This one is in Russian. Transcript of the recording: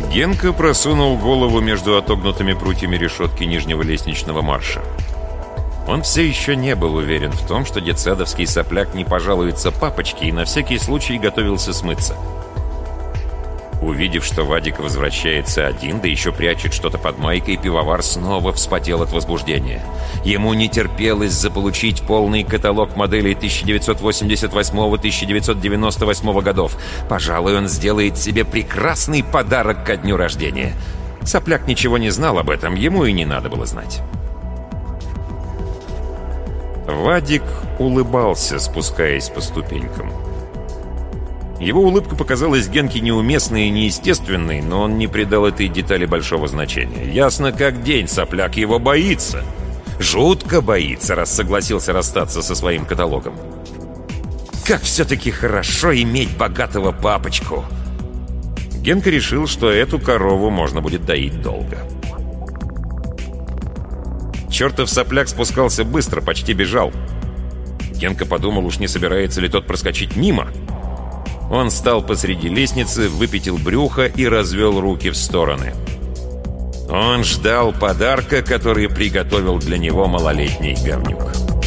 Генка просунул голову между отогнутыми прутьями решетки нижнего лестничного марша. Он все еще не был уверен в том, что детсадовский сопляк не пожалуется папочке, и на всякий случай готовился смыться. Увидев, что Вадик возвращается один, да еще прячет что-то под майкой, пивовар снова вспотел от возбуждения. Ему не терпелось заполучить полный каталог моделей 1988-1998 годов. Пожалуй, он сделает себе прекрасный подарок ко дню рождения. Сопляк ничего не знал об этом, ему и не надо было знать. Вадик улыбался, спускаясь по ступенькам. Его улыбка показалась Генке неуместной и неестественной, но он не придал этой детали большого значения. Ясно как день, сопляк его боится. Жутко боится, раз согласился расстаться со своим каталогом. Как все-таки хорошо иметь богатого папочку! Генка решил, что эту корову можно будет доить долго. Чертов сопляк спускался быстро, почти бежал. Генка подумал, уж не собирается ли тот проскочить мимо. Он встал посреди лестницы, выпятил брюхо и развел руки в стороны. Он ждал подарка, который приготовил для него малолетний говнюк.